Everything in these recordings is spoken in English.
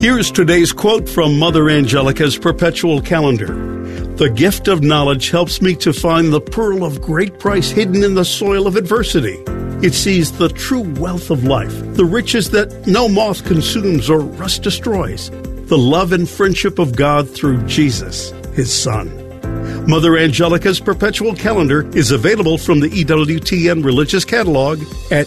Here's today's quote from Mother Angelica's perpetual calendar. The gift of knowledge helps me to find the pearl of great price hidden in the soil of adversity. It sees the true wealth of life, the riches that no moth consumes or rust destroys, the love and friendship of God through Jesus, His Son. Mother Angelica's perpetual calendar is available from the EWTN Religious Catalog at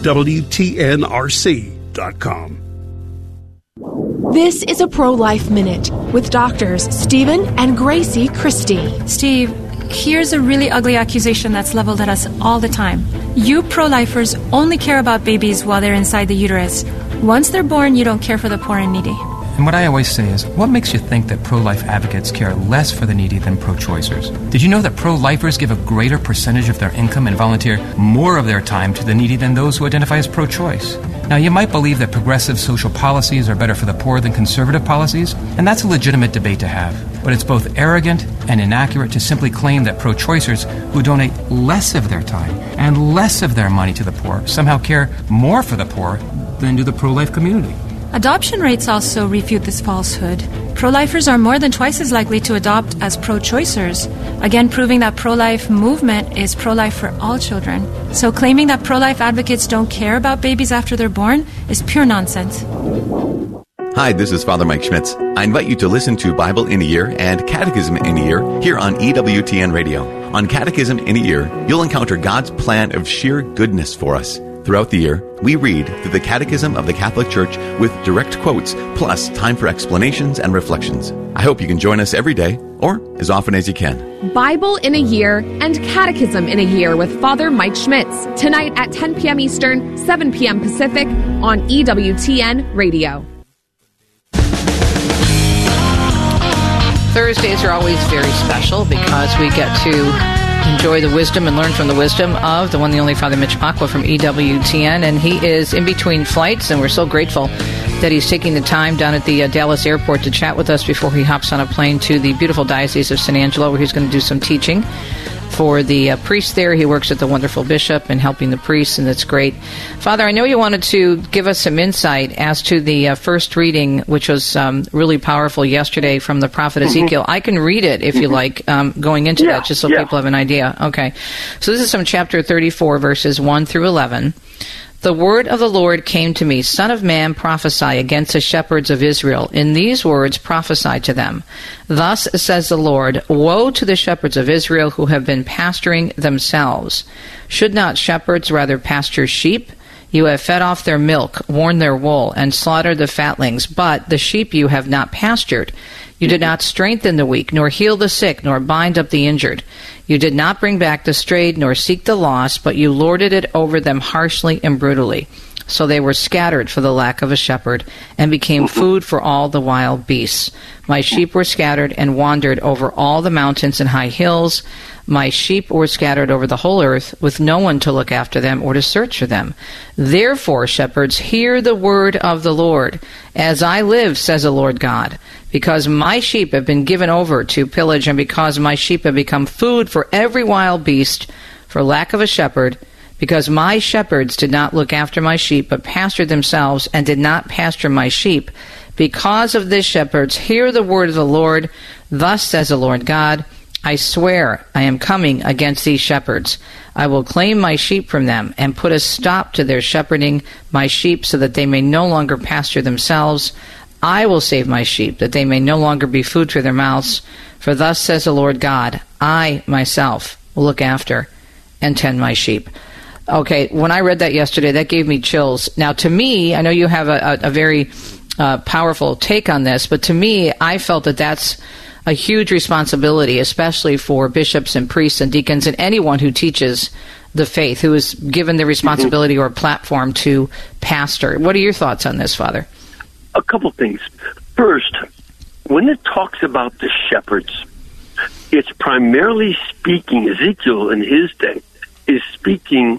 EWTNRC.com. This is a Pro-Life Minute with doctors Stephen and Gracie Christie. Steve, here's a really ugly accusation that's leveled at us all the time. You pro-lifers only care about babies while they're inside the uterus. Once they're born, you don't care for the poor and needy. And what I always say is, what makes you think that pro-life advocates care less for the needy than pro-choicers? Did you know that pro-lifers give a greater percentage of their income and volunteer more of their time to the needy than those who identify as pro-choice? Now, you might believe that progressive social policies are better for the poor than conservative policies, and that's a legitimate debate to have. But it's both arrogant and inaccurate to simply claim that pro-choicers who donate less of their time and less of their money to the poor somehow care more for the poor than do the pro-life community. Adoption rates also refute this falsehood. Pro-lifers are more than twice as likely to adopt as pro-choicers, again proving that pro-life movement is pro-life for all children. So claiming that pro-life advocates don't care about babies after they're born is pure nonsense. Hi, this is Father Mike Schmitz. I invite you to listen to Bible in a Year and Catechism in a Year here on EWTN Radio. On Catechism in a Year, you'll encounter God's plan of sheer goodness for us. Throughout the year, we read through the Catechism of the Catholic Church with direct quotes, plus time for explanations and reflections. I hope you can join us every day, or as often as you can. Bible in a Year and Catechism in a Year with Father Mike Schmitz, tonight at 10 p.m. Eastern, 7 p.m. Pacific, on EWTN Radio. Thursdays are always very special because we get to enjoy the wisdom and learn from the wisdom of the one, the only Father Mitch Pacwa from EWTN. And he is in between flights, and we're so grateful that he's taking the time down at the Dallas airport to chat with us before he hops on a plane to the beautiful Diocese of San Angelo, where he's going to do some teaching for the priests there. He works at the wonderful bishop and helping the priests, and that's great. Father, I know you wanted to give us some insight as to the first reading, which was really powerful yesterday from the prophet Ezekiel. I can read it if you like, going into that, just so people have an idea. Okay. So this is from chapter 34, verses 1 through 11. The word of the Lord came to me, Son of man, prophesy against the shepherds of Israel. In these words prophesy to them. Thus says the Lord, woe to the shepherds of Israel who have been pasturing themselves. Should not shepherds rather pasture sheep? You have fed off their milk, worn their wool, and slaughtered the fatlings, but the sheep you have not pastured. You did not strengthen the weak, nor heal the sick, nor bind up the injured. You did not bring back the strayed, nor seek the lost, but you lorded it over them harshly and brutally. So they were scattered for the lack of a shepherd, and became food for all the wild beasts. My sheep were scattered and wandered over all the mountains and high hills. My sheep were scattered over the whole earth, with no one to look after them or to search for them. Therefore, shepherds, hear the word of the Lord. As I live, says the Lord God, because my sheep have been given over to pillage, and because my sheep have become food for every wild beast, for lack of a shepherd, because my shepherds did not look after my sheep, but pastured themselves, and did not pasture my sheep. Because of this, shepherds, hear the word of the Lord. Thus says the Lord God, I swear I am coming against these shepherds. I will claim my sheep from them, and put a stop to their shepherding my sheep, so that they may no longer pasture themselves. I will save my sheep, that they may no longer be food for their mouths. For thus says the Lord God, I myself will look after and tend my sheep. Okay, when I read that yesterday, that gave me chills. Now, to me, I know you have a very powerful take on this, but to me, I felt that that's a huge responsibility, especially for bishops and priests and deacons and anyone who teaches the faith, who is given the responsibility or platform to pastor. What are your thoughts on this, Father? A couple things. First, when it talks about the shepherds, it's primarily speaking, Ezekiel in his day is speaking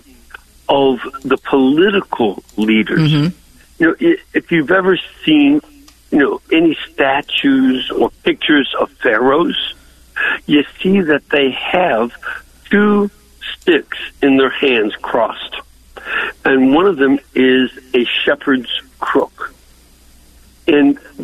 of the political leaders. You know, if you've ever seen, any statues or pictures of pharaohs, you see that they have two sticks in their hands crossed. And one of them is a shepherd's crook. And